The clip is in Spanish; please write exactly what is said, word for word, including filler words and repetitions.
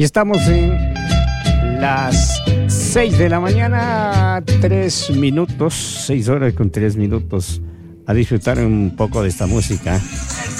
Y estamos en las seis de la mañana, tres minutos, seis horas con tres minutos, a disfrutar un poco de esta música.